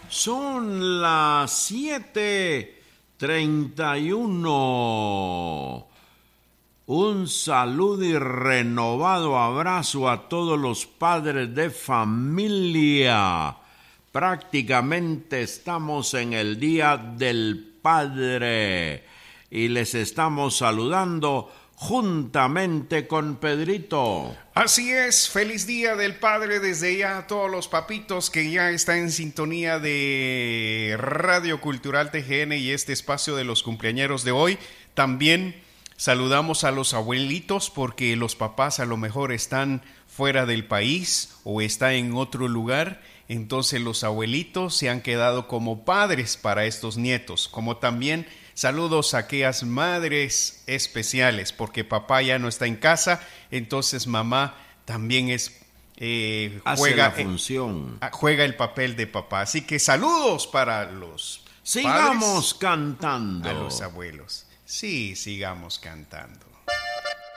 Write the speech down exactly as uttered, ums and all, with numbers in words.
Son las siete treinta y uno. Un saludo y renovado abrazo a todos los padres de familia. Prácticamente estamos en el Día del Padre y les estamos saludando juntamente con Pedrito. Así es, feliz Día del Padre desde ya a todos los papitos que ya están en sintonía de Radio Cultural T G N y este espacio de los cumpleañeros de hoy. También saludamos a los abuelitos porque los papás a lo mejor están fuera del país o están en otro lugar. Entonces los abuelitos se han quedado como padres para estos nietos, como también saludos a aquellas madres especiales, porque papá ya no está en casa, entonces mamá también es eh, juega, Hace la función. Eh, juega el papel de papá. Así que saludos para los Sigamos padres, cantando. a los abuelos. Sí, sigamos cantando.